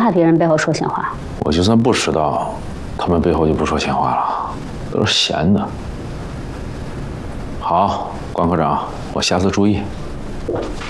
怕敌人背后说闲话。 我就算不知道，他们背后就不说闲话了，都是闲的。好，关科长，我下次注意。